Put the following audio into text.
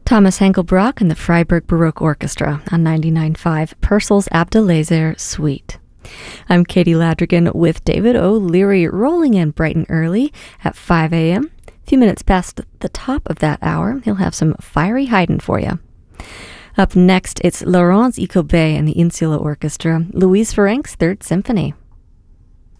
Thomas Henkelbrock and the Freiburg Baroque Orchestra on 99.5 Purcell's Abdelazer Suite. I'm Katie Ladrigan with David O'Leary, rolling in bright and early at 5 a.m. A few minutes past the top of that hour, he'll have some fiery Haydn for you. Up next, it's Laurence Icobet and the Insula Orchestra, Louise Ferenc's Third Symphony.